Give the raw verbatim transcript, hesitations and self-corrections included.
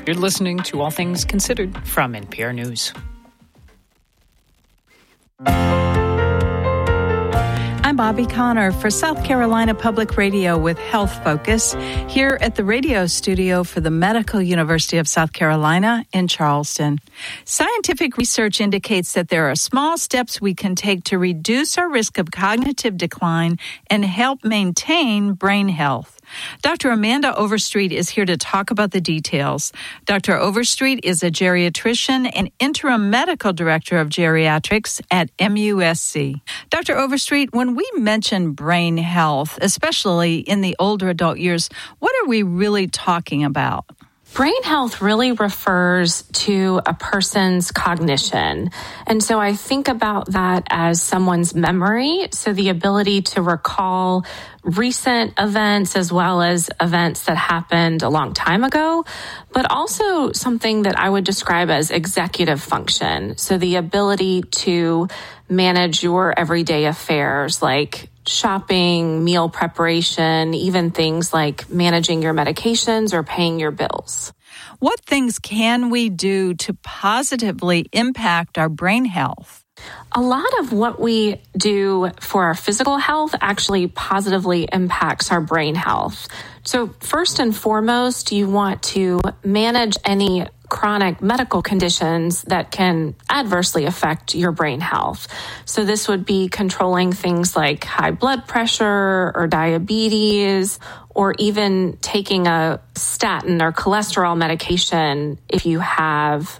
You're listening to All Things Considered from N P R News. I'm Bobby Connor for South Carolina Public Radio with Health Focus here at the radio studio for the Medical University of South Carolina in Charleston. Scientific research indicates that there are small steps we can take to reduce our risk of cognitive decline and help maintain brain health. Doctor Amanda Overstreet is here to talk about the details. Doctor Overstreet is a geriatrician and interim medical director of geriatrics at M U S C. Doctor Overstreet, when we mention brain health, especially in the older adult years, what are we really talking about? Brain health really refers to a person's cognition. And so I think about that as someone's memory, so the ability to recall recent events as well as events that happened a long time ago, but also something that I would describe as executive function. So the ability to manage your everyday affairs like shopping, meal preparation, even things like managing your medications or paying your bills. What things can we do to positively impact our brain health? A lot of what we do for our physical health actually positively impacts our brain health. So first and foremost, you want to manage any chronic medical conditions that can adversely affect your brain health. So this would be controlling things like high blood pressure or diabetes, or even taking a statin or cholesterol medication if you have